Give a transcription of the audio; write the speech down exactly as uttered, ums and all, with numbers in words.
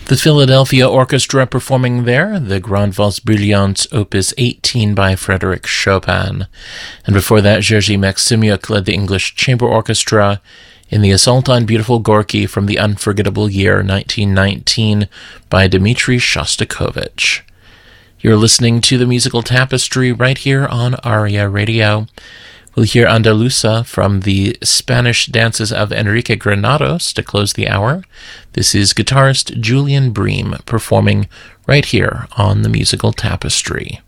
The Philadelphia Orchestra performing there, the Grande Valse Brillante, Opus eighteen by Frédéric Chopin. And before that, Jerzy Maximiuk led the English Chamber Orchestra in the Assault on Beautiful Gorky from the unforgettable year nineteen nineteen by Dmitri Shostakovich. You're listening to the Musical Tapestry right here on ARIA Radio. We'll hear Andalusa from the Spanish dances of Enrique Granados to close the hour. This is guitarist Julian Bream performing right here on the Musical Tapestry.